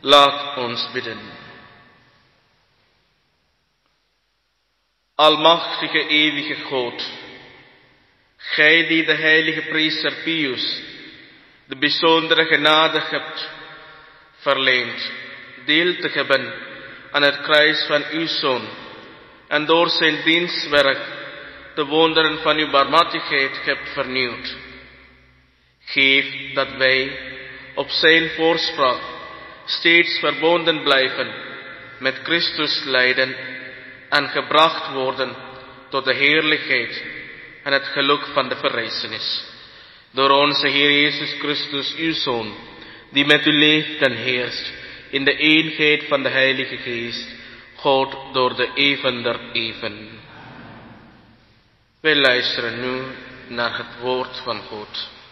Laat ons bidden. Almachtige, eeuwige God, Gij die de heilige priester Pius de bijzondere genade hebt verleend, deel te hebben aan het kruis van uw Zoon, en door zijn dienstwerk de wonderen van uw barmhartigheid hebt vernieuwd. Geef dat wij op zijn voorspraak steeds verbonden blijven met Christus lijden en gebracht worden tot de heerlijkheid en het geluk van de verrijzenis. Door onze Heer Jezus Christus, uw Zoon, die met u leeft en heerst in de eenheid van de Heilige Geest, God door de eeuwen der eeuwen. Wij luisteren nu naar het woord van God.